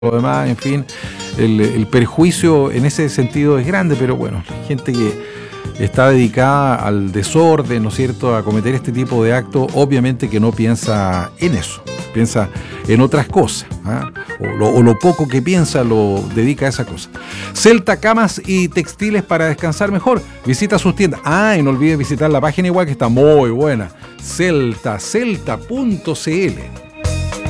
lo demás, en fin, el perjuicio en ese sentido es grande, pero bueno, la gente que está dedicada al desorden, ¿no es cierto?, a cometer este tipo de actos, obviamente que no piensa en eso, piensa en otras cosas, ¿ah? O lo poco que piensa lo dedica a esa cosa. Celta, camas y textiles para descansar mejor. Visita sus tiendas. Y no olvides visitar la página igual que está muy buena, celta.cl.